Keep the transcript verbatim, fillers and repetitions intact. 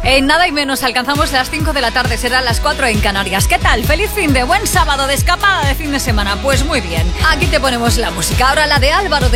En nada y menos alcanzamos las cinco de la tarde, serán las cuatro en Canarias. ¿Qué tal? Feliz fin de buen sábado de escapada de fin de semana. Pues muy bien, aquí te ponemos la música. Ahora la de Álvaro de